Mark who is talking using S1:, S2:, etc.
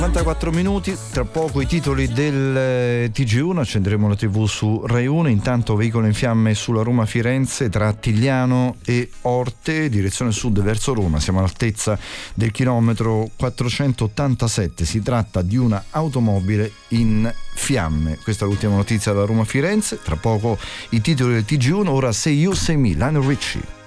S1: 54 minuti, tra poco i titoli del TG1, accenderemo la TV su Rai 1, intanto veicolo in fiamme sulla Roma-Firenze tra Tigliano e Orte, direzione sud verso Roma, siamo all'altezza del chilometro 487, si tratta di una automobile in fiamme. Questa è l'ultima notizia dalla Roma-Firenze, tra poco i titoli del TG1, ora Say You Say Me, Lionel Richie.